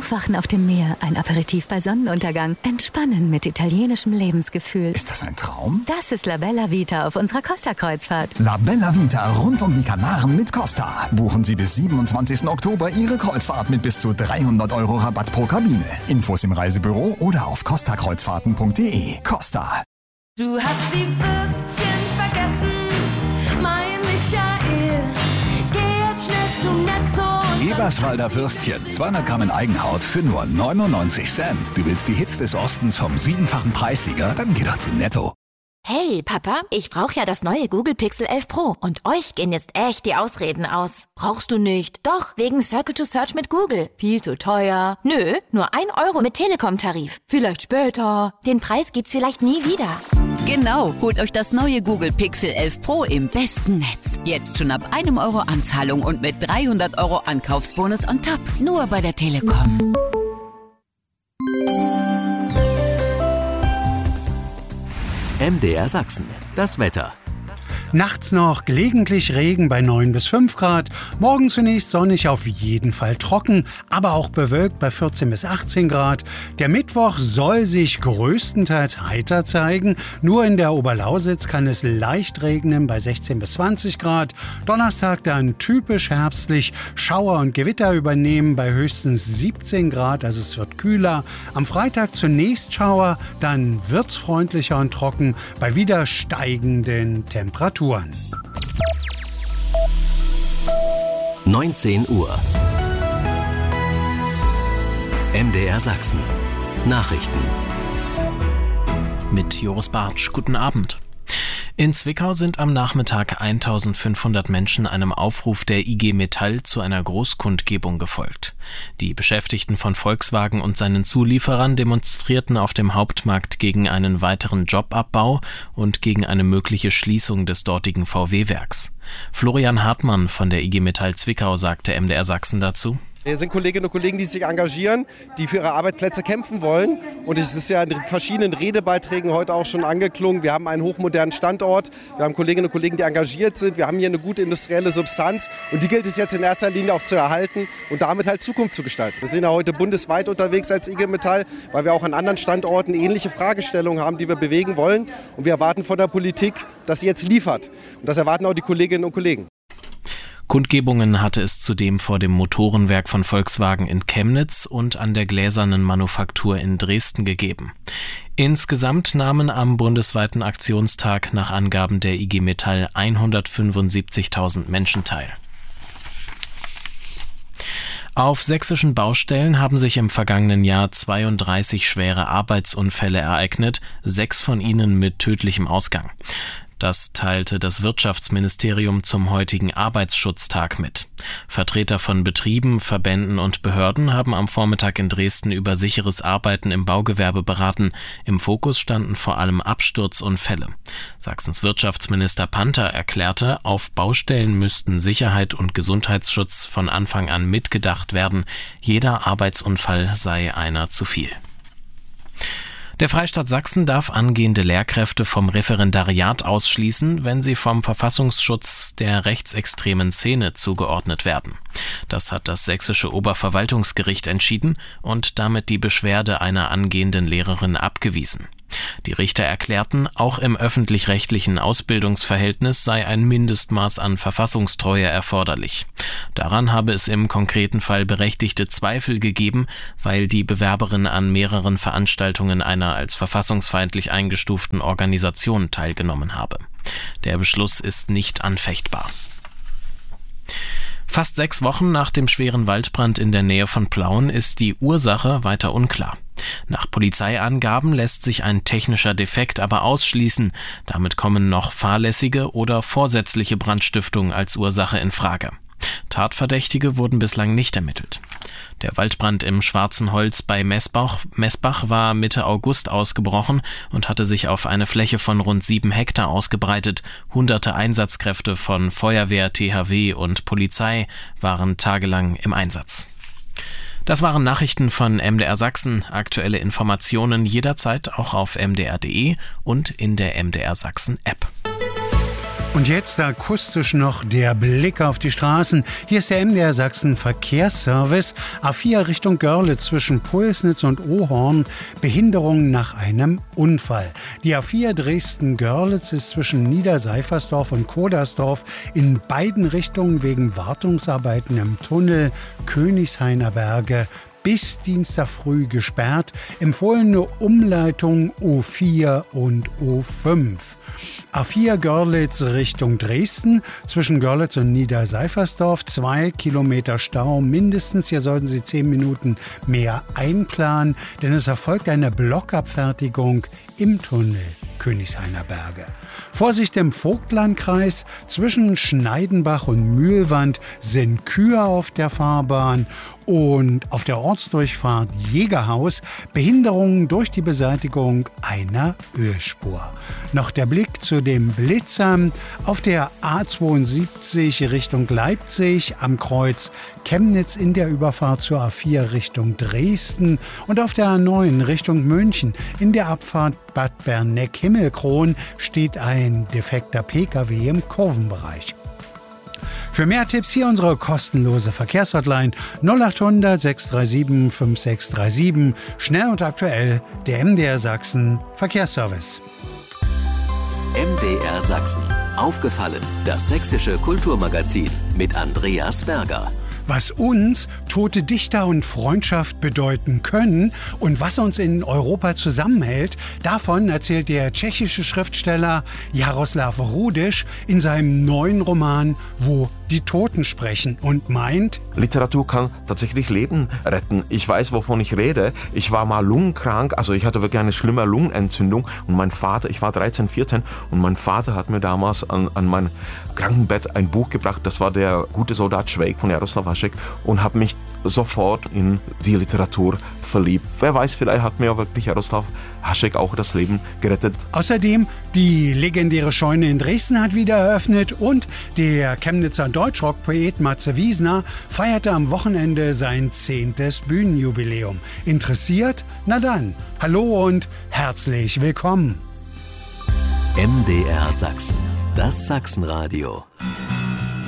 Aufwachen auf dem Meer, ein Aperitif bei Sonnenuntergang, Entspannen mit italienischem Lebensgefühl. Ist das ein Traum? Das ist La Bella Vita auf unserer Costa-Kreuzfahrt. La Bella Vita rund um die Kanaren mit Costa. Buchen Sie bis 27. Oktober Ihre Kreuzfahrt mit bis zu 300 € Rabatt pro Kabine. Infos im Reisebüro oder auf costakreuzfahrten.de. Costa. Du hast die Würstchen vergessen, mein Michael. Geh jetzt schnell zu Netto. Eberswalder Würstchen, 200 Gramm in Eigenhaut für nur 99 Cent. Du willst die Hits des Ostens vom 7-fachen Preissieger? Dann geh doch zu Netto. Hey, Papa, ich brauche ja das neue Google Pixel 11 Pro. Und euch gehen jetzt echt die Ausreden aus. Brauchst du nicht? Doch, wegen Circle to Search mit Google. Viel zu teuer. Nö, nur 1 € mit Telekom-Tarif. Vielleicht später. Den Preis gibt's vielleicht nie wieder. Genau, holt euch das neue Google Pixel 11 Pro im besten Netz. Jetzt schon ab 1 € Anzahlung und mit 300 € Ankaufsbonus on top. Nur bei der Telekom. MDR Sachsen. Das Wetter. Nachts noch gelegentlich Regen bei 9 bis 5 Grad. Morgen zunächst sonnig, auf jeden Fall trocken, aber auch bewölkt bei 14 bis 18 Grad. Der Mittwoch soll sich größtenteils heiter zeigen. Nur in der Oberlausitz kann es leicht regnen bei 16 bis 20 Grad. Donnerstag dann typisch herbstlich. Schauer und Gewitter übernehmen bei höchstens 17 Grad, also es wird kühler. Am Freitag zunächst Schauer, dann wird's freundlicher und trocken bei wieder steigenden Temperaturen. 19 Uhr. MDR Sachsen. Nachrichten. Mit Joris Bartsch. Guten Abend. In Zwickau sind am Nachmittag 1500 Menschen einem Aufruf der IG Metall zu einer Großkundgebung gefolgt. Die Beschäftigten von Volkswagen und seinen Zulieferern demonstrierten auf dem Hauptmarkt gegen einen weiteren Jobabbau und gegen eine mögliche Schließung des dortigen VW-Werks. Florian Hartmann von der IG Metall Zwickau sagte MDR Sachsen dazu: Hier sind Kolleginnen und Kollegen, die sich engagieren, die für ihre Arbeitsplätze kämpfen wollen. Und es ist ja in verschiedenen Redebeiträgen heute auch schon angeklungen. Wir haben einen hochmodernen Standort, wir haben Kolleginnen und Kollegen, die engagiert sind. Wir haben hier eine gute industrielle Substanz und die gilt es jetzt in erster Linie auch zu erhalten und damit halt Zukunft zu gestalten. Wir sind ja heute bundesweit unterwegs als IG Metall, weil wir auch an anderen Standorten ähnliche Fragestellungen haben, die wir bewegen wollen. Und wir erwarten von der Politik, dass sie jetzt liefert. Und das erwarten auch die Kolleginnen und Kollegen. Kundgebungen hatte es zudem vor dem Motorenwerk von Volkswagen in Chemnitz und an der Gläsernen Manufaktur in Dresden gegeben. Insgesamt nahmen am bundesweiten Aktionstag nach Angaben der IG Metall 175.000 Menschen teil. Auf sächsischen Baustellen haben sich im vergangenen Jahr 32 schwere Arbeitsunfälle ereignet, 6 von ihnen mit tödlichem Ausgang. Das teilte das Wirtschaftsministerium zum heutigen Arbeitsschutztag mit. Vertreter von Betrieben, Verbänden und Behörden haben am Vormittag in Dresden über sicheres Arbeiten im Baugewerbe beraten. Im Fokus standen vor allem Absturzunfälle. Sachsens Wirtschaftsminister Panther erklärte, auf Baustellen müssten Sicherheit und Gesundheitsschutz von Anfang an mitgedacht werden. Jeder Arbeitsunfall sei einer zu viel. Der Freistaat Sachsen darf angehende Lehrkräfte vom Referendariat ausschließen, wenn sie vom Verfassungsschutz der rechtsextremen Szene zugeordnet werden. Das hat das sächsische Oberverwaltungsgericht entschieden und damit die Beschwerde einer angehenden Lehrerin abgewiesen. Die Richter erklärten, auch im öffentlich-rechtlichen Ausbildungsverhältnis sei ein Mindestmaß an Verfassungstreue erforderlich. Daran habe es im konkreten Fall berechtigte Zweifel gegeben, weil die Bewerberin an mehreren Veranstaltungen einer als verfassungsfeindlich eingestuften Organisation teilgenommen habe. Der Beschluss ist nicht anfechtbar. Fast 6 Wochen nach dem schweren Waldbrand in der Nähe von Plauen ist die Ursache weiter unklar. Nach Polizeiangaben lässt sich ein technischer Defekt aber ausschließen. Damit kommen noch fahrlässige oder vorsätzliche Brandstiftung als Ursache in Frage. Tatverdächtige wurden bislang nicht ermittelt. Der Waldbrand im Schwarzen Holz bei Messbach war Mitte August ausgebrochen und hatte sich auf eine Fläche von rund 7 Hektar ausgebreitet. Hunderte Einsatzkräfte von Feuerwehr, THW und Polizei waren tagelang im Einsatz. Das waren Nachrichten von MDR Sachsen. Aktuelle Informationen jederzeit auch auf mdr.de und in der MDR Sachsen App. Und jetzt akustisch noch der Blick auf die Straßen. Hier ist der MDR Sachsen Verkehrsservice. A4 Richtung Görlitz zwischen Pulsnitz und Ohorn. Behinderung nach einem Unfall. Die A4 Dresden-Görlitz ist zwischen Niederseifersdorf und Kodersdorf in beiden Richtungen wegen Wartungsarbeiten im Tunnel Königshainer Berge bis Dienstag früh gesperrt. Empfohlene Umleitung O4 und O5. A4 Görlitz Richtung Dresden, zwischen Görlitz und Niederseifersdorf, 2 Kilometer Stau mindestens. Hier sollten Sie 10 Minuten mehr einplanen, denn es erfolgt eine Blockabfertigung im Tunnel Königshainer Berge. Vorsicht im Vogtlandkreis, zwischen Schneidenbach und Mühlwand sind Kühe auf der Fahrbahn und auf der Ortsdurchfahrt Jägerhaus Behinderungen durch die Beseitigung einer Ölspur. Noch der Blick zu dem Blitzamt auf der A72 Richtung Leipzig am Kreuz Chemnitz in der Überfahrt zur A4 Richtung Dresden und auf der A9 Richtung München in der Abfahrt Bad Berneck-Himmelkron steht ein defekter Pkw im Kurvenbereich. Für mehr Tipps hier unsere kostenlose Verkehrshotline 0800 637 5637. Schnell und aktuell der MDR Sachsen Verkehrsservice. MDR Sachsen. Aufgefallen, das sächsische Kulturmagazin mit Andreas Berger. Was uns tote Dichter und Freundschaft bedeuten können und was uns in Europa zusammenhält, davon erzählt der tschechische Schriftsteller Jaroslav Rudiš in seinem neuen Roman Wo die Toten sprechen und meint: Literatur kann tatsächlich Leben retten. Ich weiß, wovon ich rede. Ich war mal lungenkrank, also ich hatte wirklich eine schlimme Lungenentzündung und mein Vater, ich war 13, 14 und mein Vater hat mir damals an mein Krankenbett ein Buch gebracht, das war der gute Soldat Švejk von Jaroslav Hašek und habe mich sofort in die Literatur verliebt. Wer weiß, vielleicht hat mir wirklich Jaroslav Hašek auch das Leben gerettet. Außerdem, die legendäre Scheune in Dresden hat wieder eröffnet und der Chemnitzer Deutschrock-Poet Matze Wiesner feierte am Wochenende sein 10. Bühnenjubiläum. Interessiert? Na dann, hallo und herzlich willkommen. MDR Sachsen, das Sachsenradio.